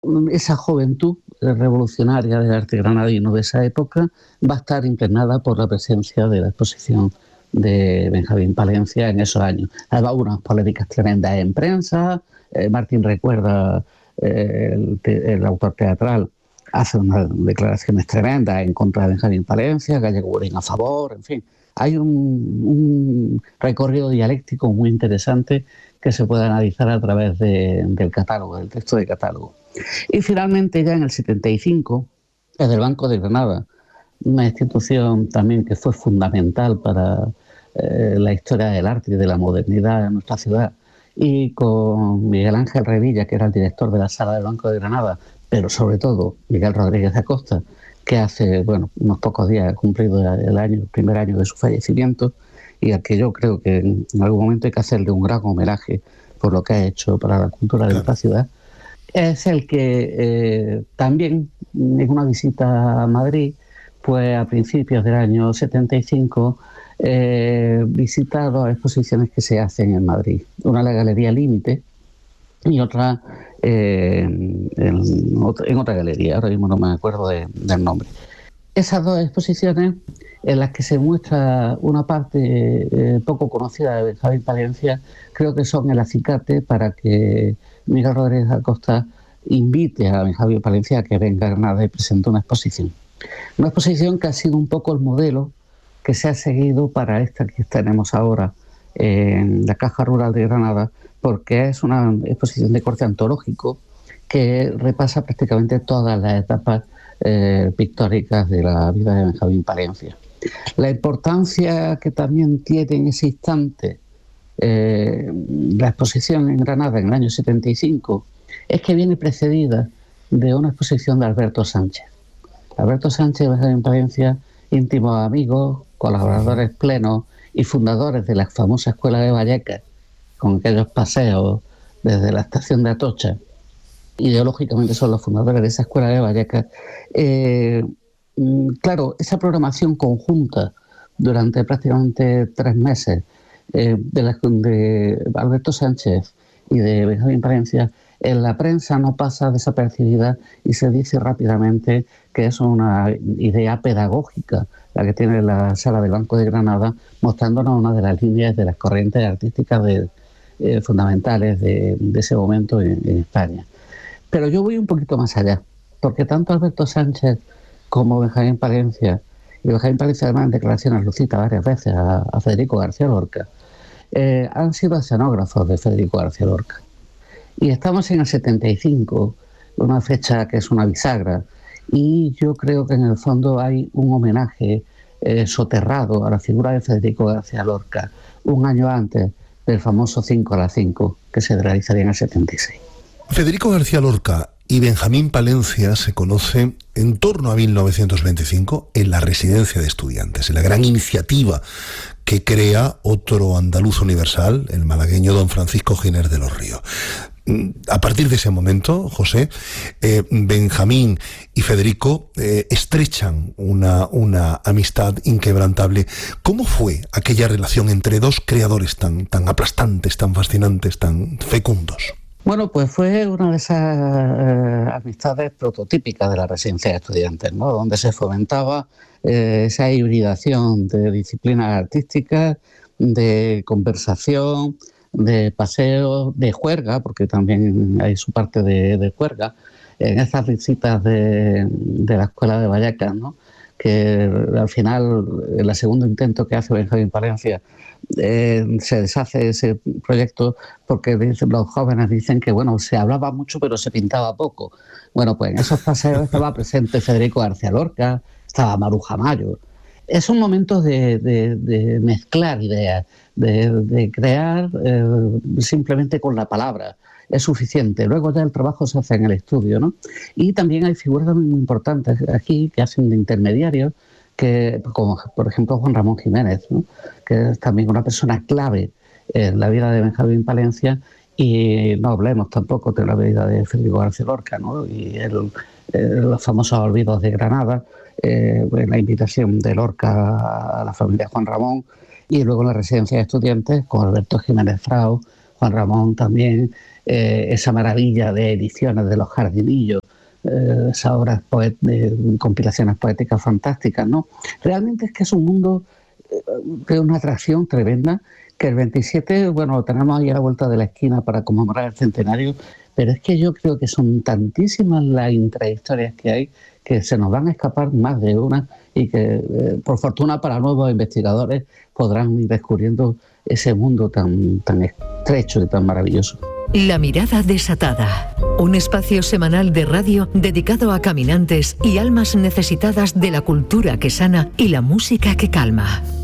esa juventud revolucionaria del arte granadino de esa época va a estar impregnada por la presencia de la exposición de Benjamín Palencia en esos años. Había unas polémicas tremendas en prensa. Martín recuerda, el autor teatral, hace unas declaraciones tremendas en contra de Benjamín Palencia, Gallego Burín a favor, en fin. Hay un recorrido dialéctico muy interesante que se puede analizar a través del catálogo, del texto de catálogo. Y finalmente, ya en el 75, desde el Banco de Granada, una institución también que fue fundamental para la historia del arte y de la modernidad en nuestra ciudad, y con Miguel Ángel Revilla, que era el director de la Sala del Banco de Granada, pero sobre todo Miguel Rodríguez de Acosta, que hace unos pocos días ha cumplido el primer año de su fallecimiento, y al que yo creo que en algún momento hay que hacerle un gran homenaje por lo que ha hecho para la cultura de nuestra ciudad. Es el que también en una visita a Madrid, pues a principios del año 75, visita dos exposiciones que se hacen en Madrid. Una en la Galería Límite y otra en otra galería, ahora mismo no me acuerdo del nombre. Esas dos exposiciones, en las que se muestra una parte poco conocida de Benjamín Palencia, creo que son el acicate para que Miguel Rodríguez Acosta invite a Benjamín Palencia a que venga a Granada y presente una exposición. Una exposición que ha sido un poco el modelo que se ha seguido para esta que tenemos ahora en la Caja Rural de Granada, porque es una exposición de corte antológico que repasa prácticamente todas las etapas pictóricas de la vida de Benjamín Palencia. La importancia que también tiene en ese instante la exposición en Granada en el año 75 es que viene precedida de una exposición de Alberto Sánchez. Alberto Sánchez y Benjamín Palencia, íntimos amigos, colaboradores plenos y fundadores de la famosa Escuela de Vallecas, con aquellos paseos desde la estación de Atocha. Ideológicamente son los fundadores de esa Escuela de Vallecas. Claro, esa programación conjunta durante prácticamente 3 meses de Alberto Sánchez y de Benjamín Palencia, en la prensa no pasa desapercibida y se dice rápidamente que es una idea pedagógica la que tiene la Sala del Banco de Granada, mostrándonos una de las líneas de las corrientes artísticas fundamentales de ese momento en España. Pero yo voy un poquito más allá, porque tanto Alberto Sánchez como Benjamín Palencia, y Benjamín Palencia además en declaraciones lo cita varias veces a Federico García Lorca, han sido escenógrafos de Federico García Lorca. Y estamos en el 75, una fecha que es una bisagra, y yo creo que en el fondo hay un homenaje soterrado a la figura de Federico García Lorca, un año antes del famoso 5 a las 5, que se realizaría en el 76. Federico García Lorca y Benjamín Palencia se conocen en torno a 1925 en la Residencia de Estudiantes, en la gran iniciativa que crea otro andaluz universal, el malagueño don Francisco Giner de los Ríos. A partir de ese momento, José, Benjamín y Federico estrechan una amistad inquebrantable. ¿Cómo fue aquella relación entre dos creadores tan aplastantes, tan fascinantes, tan fecundos? Bueno, pues fue una de esas amistades prototípicas de la Residencia de Estudiantes, ¿no? Donde se fomentaba esa hibridación de disciplinas artísticas, de conversación, de paseo, de juerga, porque también hay su parte de juerga, en esas visitas de la Escuela de Vallecas, ¿no? Que al final, en el segundo intento que hace Benjamín Palencia, se deshace ese proyecto porque los jóvenes dicen que se hablaba mucho pero se pintaba poco. Bueno, pues en esos paseos estaba presente Federico García Lorca, estaba Maruja Mayo. Es un momento de mezclar ideas, de crear simplemente con la palabra. Es suficiente. Luego ya el trabajo se hace en el estudio, ¿no? Y también hay figuras muy importantes aquí que hacen de intermediarios, como por ejemplo Juan Ramón Jiménez, ¿no? Que es también una persona clave en la vida de Benjamín Palencia, y no hablemos tampoco de la vida de Federico García Lorca, ¿no? Y los famosos Olvidos de Granada, la invitación de Lorca a la familia Juan Ramón, y luego en la Residencia de Estudiantes con Alberto Jiménez Frau, Juan Ramón también, esa maravilla de ediciones de Los Jardinillos, esas obras compilaciones poéticas fantásticas, ¿no? Realmente es que es un mundo de una atracción tremenda, que el 27, bueno, lo tenemos ahí a la vuelta de la esquina para conmemorar el centenario, pero es que yo creo que son tantísimas las intrahistorias que hay que se nos van a escapar más de una y que, por fortuna para nuevos investigadores, podrán ir descubriendo ese mundo tan estrecho y tan maravilloso. La mirada desatada, un espacio semanal de radio dedicado a caminantes y almas necesitadas de la cultura que sana y la música que calma.